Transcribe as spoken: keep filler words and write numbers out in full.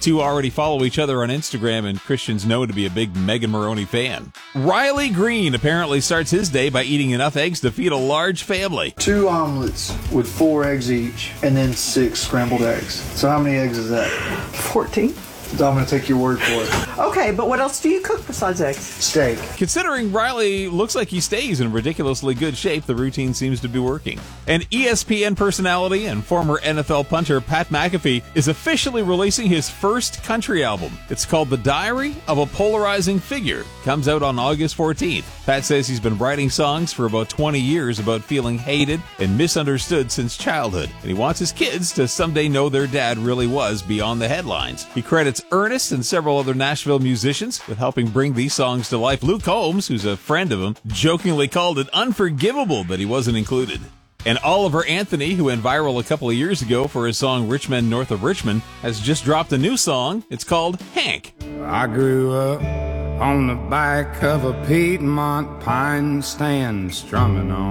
two already follow each other on Instagram, and Christian's known to be a big Megan Maroney fan. Riley Green apparently starts his day by eating enough eggs to feed a large family. Two omelets with four eggs each, and then six scrambled eggs. So how many eggs is that? fourteen. I'm going to take your word for it. Okay, but what else do you cook besides eggs? Steak. Considering Riley looks like he stays in ridiculously good shape, the routine seems to be working. And E S P N personality and former N F L punter Pat McAfee is officially releasing his first country album. It's called The Diary of a Polarizing Figure. Comes out on August fourteenth. Pat says he's been writing songs for about twenty years about feeling hated and misunderstood since childhood, and he wants his kids to someday know their dad really was beyond the headlines. He credits Ernest and several other Nashville musicians with helping bring these songs to life. Luke Holmes, who's a friend of him, jokingly called it unforgivable that he wasn't included. And Oliver Anthony, who went viral a couple of years ago for his song Rich Men North of Richmond, has just dropped a new song. It's called Hank. I grew up on the back of a Piedmont pine stand, strumming on